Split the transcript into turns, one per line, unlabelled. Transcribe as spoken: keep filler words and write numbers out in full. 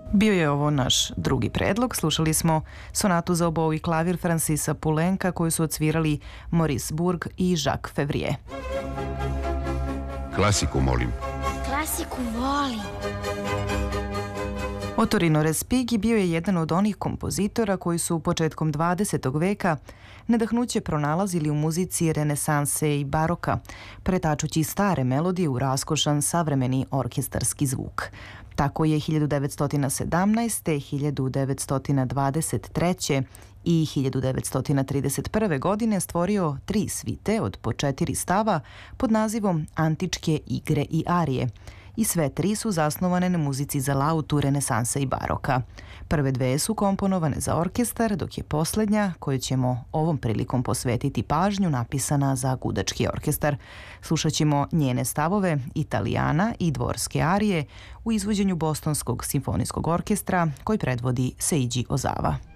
Bio je ovo naš drugi predlog. Slušali smo sonatu za obou i klavir Francisa Poulenca koju su odsvirali Maurice Bourg i Jacques Février.
Klasiku molim.
Klasiku volim.
Ottorino Respighi bio je jedan od onih kompozitora koji su početkom dvadesetog veka nadahnuće pronalazili u muzici renesanse i baroka, pretačući stare melodije u raskošan savremeni orkestarski zvuk. Tako je hiljadu devetsto sedamnaeste, hiljadu devetsto dvadeset treće i hiljadu devetsto trideset prve. godine stvorio tri svite od po četiri stava pod nazivom Antičke igre i arije. I sve tri su zasnovane na muzici za lautu renesanse i baroka. Prve dve su komponovane za orkestar, dok je poslednja, koju ćemo ovom prilikom posvetiti pažnju, napisana za gudački orkestar. Slušat ćemo njene stavove Italijana i dvorske arije u izvođenju Bostonskog simfonijskog orkestra koji predvodi Seiji Ozawa.